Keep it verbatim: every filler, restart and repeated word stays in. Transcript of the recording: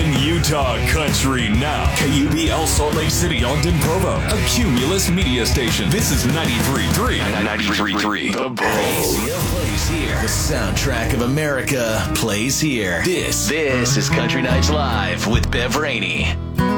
Playing Utah country now. K U B L Salt Lake City, Ogden, Provo. A Cumulus media station. This is ninety-three point three. ninety-three point three. The Bulls. Plays here. The soundtrack of America plays here. This, this is Country Nights Live with Bev Rainey.